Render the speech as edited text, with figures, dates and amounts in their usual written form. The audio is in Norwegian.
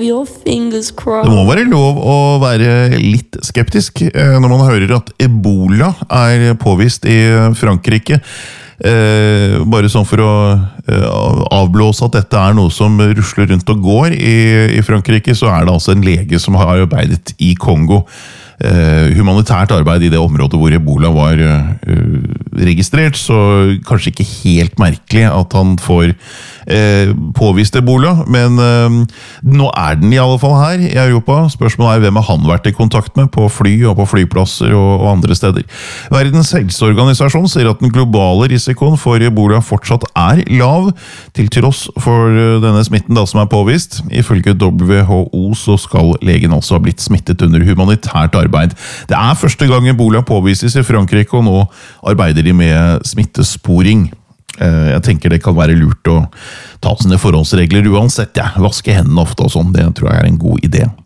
have your fingers crossed. Det må være lov å være litt skeptisk når man hører at Ebola påvist i Frankrike. Bare sånn for å avblåse at dette noe som rusler rundt og går i Frankrike, så det altså en lege som har arbeidet i Kongo. Humanitært arbeid i det området hvor Ebola var registrert, så kanskje ikke helt merkelig at han får påvist Ebola, men nå den i alle fall her i Europa. Spørsmålet hvem har han vært i kontakt med på fly og på flyplasser og andre steder. Verdens helseorganisasjon sier at den globale risikoen for Ebola fortsatt lav, til tross for denne smitten som påvist. Ifølge WHO så skal legen altså ha blitt smittet under humanitært arbeid. Det første gang Ebola påvises i Frankrike, og nå arbeider de med smittesporing. Jeg tenker det kan være lurt å ta sine forholdsregler uansett. Vaske hendene ofte og sånn, det tror jeg en god idé.